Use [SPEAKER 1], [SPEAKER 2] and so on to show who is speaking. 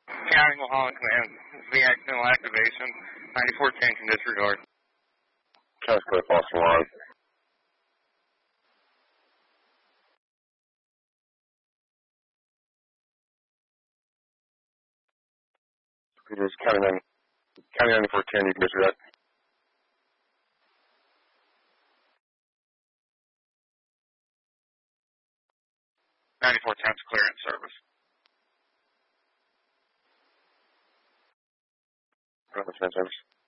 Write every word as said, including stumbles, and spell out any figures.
[SPEAKER 1] County Mulholland Command, V accidental activation, ninety-four ten can disregard.
[SPEAKER 2] County Cliff, Austin Line. Peters, County nine, County ninety-four ten, you can disregard.
[SPEAKER 1] ninety-four ten's clearance service.
[SPEAKER 2] Service.